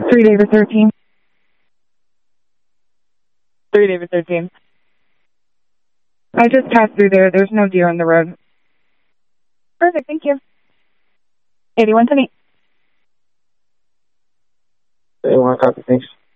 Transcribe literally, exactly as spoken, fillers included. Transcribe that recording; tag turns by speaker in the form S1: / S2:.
S1: Three David thirteen. Three David thirteen. I just passed through there. There's no deer on the road. Perfect, thank you. eighty-one ten eight.
S2: eighty-one, copy, thanks.